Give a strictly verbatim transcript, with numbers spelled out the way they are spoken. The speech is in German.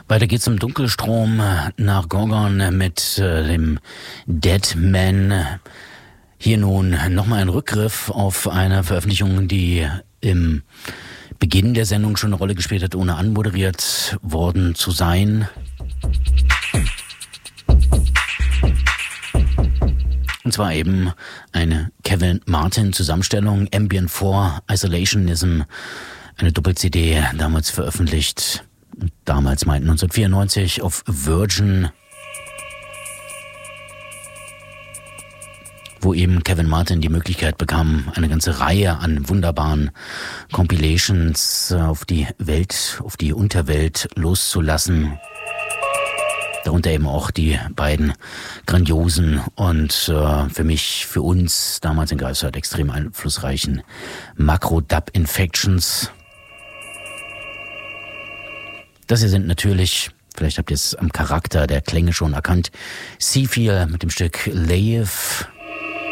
Weiter geht's im Dunkelstrom nach Gorgon mit äh, dem Deadman. Hier nun nochmal ein Rückgriff auf eine Veröffentlichung, die im Beginn der Sendung schon eine Rolle gespielt hat, ohne anmoderiert worden zu sein. Und zwar eben eine Kevin Martin Zusammenstellung, Ambient vier, Isolationism, eine Doppel-C D, damals veröffentlicht, damals meinten neunzehnhundertvierundneunzig auf Virgin, wo eben Kevin Martin die Möglichkeit bekam, eine ganze Reihe an wunderbaren Compilations auf die Welt, auf die Unterwelt loszulassen. Darunter eben auch die beiden grandiosen und äh, für mich, für uns damals in Greifswald extrem einflussreichen Makro-Dub-Infections. Das hier sind natürlich, vielleicht habt ihr es am Charakter der Klänge schon erkannt, Seafeel mit dem Stück Leif.